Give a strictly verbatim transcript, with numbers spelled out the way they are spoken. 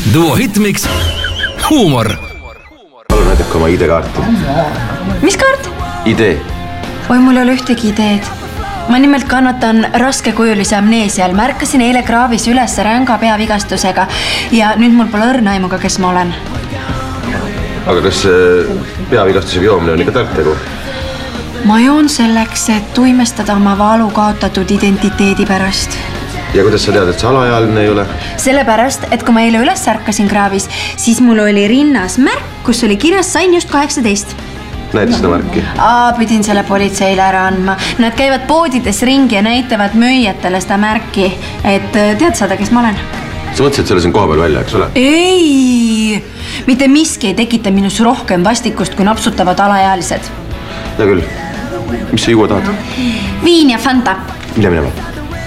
Duo Hitmix Huumor. Palun näidake oma I D-kaarti. Mis kaart? I D. Oi, mul ei ole ühtegi ideed. Ma nimelt kannatan raskekujulise amneesial. Märkasin eile kraavis üles ränga peavigastusega ja nüüd mul pole õrna aimuga, kes ma olen. Aga kas peavigastusega joomine on ikka tark tegu? Ma joon selleks, et tuimestada oma valu kaotatud identiteedi pärast. Ja kuidas sa tead, et sa alaealine ei ole? Sellepärast, et kui ma eile üles ärkasin kraavis, siis mul oli rinnas märk, kus oli kirjas sain just kaheksateist. Näita seda märki. Aa, pidin selle politseile ära andma. Nad käivad poodides ringi ja näitavad müüjatele seda märki, et tead saada, kes ma olen. Sa mõtlesid, et selle siin koha peal välja, eks ole? Ei! Mitte miski ei tekita minus rohkem vastikust, kui napsutavad alaealised. Hea küll. Mis sa juua tahad? Viin ja Fanta. Mine minema.